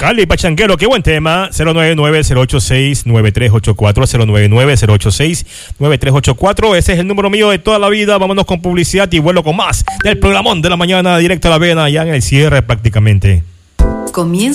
Cali Pachanguero, qué buen tema. 099-086-9384, 099-086-9384. Ese es el número mío de toda la vida. Vámonos con publicidad y vuelvo con más del programón de la mañana, directo a la vena, ya en el cierre prácticamente. Comienza